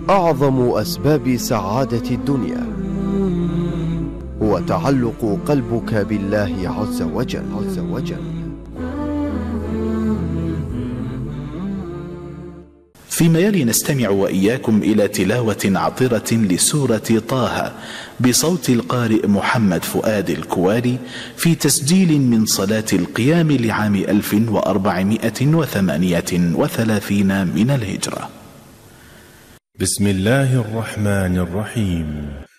أعظم أسباب سعادة الدنيا هو تعلق قلبك بالله عز وجل. فيما يلي نستمع وإياكم إلى تلاوة عطرة لسورة طه بصوت القارئ محمد فؤاد الكواري في تسجيل من صلاة القيام لعام 1438 من الهجرة. بسم الله الرحمن الرحيم.